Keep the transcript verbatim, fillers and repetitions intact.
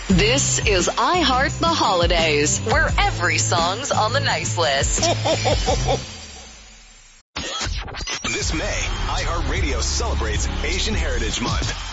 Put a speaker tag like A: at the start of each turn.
A: This is I Heart the Holidays, where every song's on the nice list.
B: This May, iHeartRadio celebrates Asian Heritage Month.